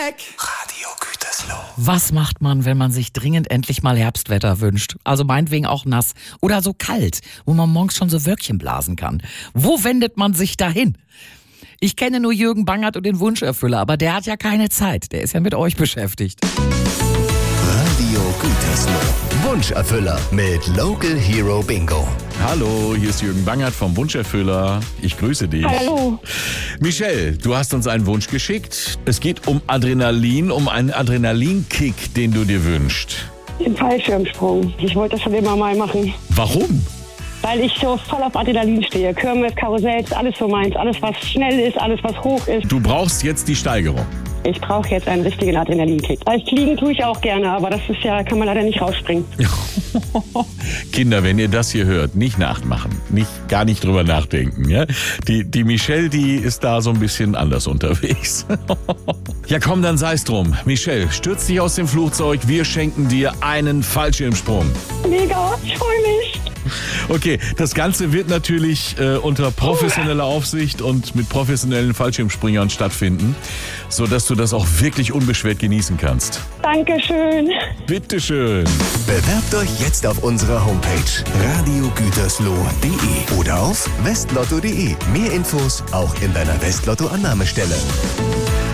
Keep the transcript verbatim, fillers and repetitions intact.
Radio Gütersloh. Was macht man, wenn man sich dringend endlich mal Herbstwetter wünscht? Also meinetwegen auch nass oder so kalt, wo man morgens schon so Wölkchen blasen kann. Wo wendet man sich dahin? Ich kenne nur Jürgen Bangert und den Wunscherfüller, aber der hat ja keine Zeit. Der ist ja mit euch beschäftigt. Radio Gütersloh. Wunscherfüller mit Local Hero Bingo. Hallo, hier ist Jürgen Bangert vom Wunscherfüller. Ich grüße dich. Hallo. Michelle, du hast uns einen Wunsch geschickt. Es geht um Adrenalin, um einen Adrenalinkick, den du dir wünschst. Den Fallschirmsprung. Ich wollte das schon immer mal machen, Warum? weil ich so voll auf Adrenalin stehe. Kirmes, Karussells, alles so meins. Alles, was schnell ist, alles, was hoch ist. Du brauchst jetzt die Steigerung. Ich brauche jetzt einen richtigen Adrenalinkick. Als Fliegen tue ich auch gerne, aber das ist ja, kann man leider nicht rausspringen. Kinder, wenn ihr das hier hört, nicht nachmachen, nicht, gar nicht drüber nachdenken. Ja? Die, die Michelle, die ist da so ein bisschen anders unterwegs. Ja komm, dann sei's drum. Michelle, stürz dich aus dem Flugzeug, wir schenken dir einen Fallschirmsprung. Mega, ich freue mich. Okay, das Ganze wird natürlich äh, unter professioneller Aufsicht und mit professionellen Fallschirmspringern stattfinden, sodass du das auch wirklich unbeschwert genießen kannst. Dankeschön. Bitteschön. Bewerbt euch jetzt auf unserer Homepage radiogütersloh punkt de oder auf westlotto punkt de. Mehr Infos auch in deiner Westlotto-Annahmestelle.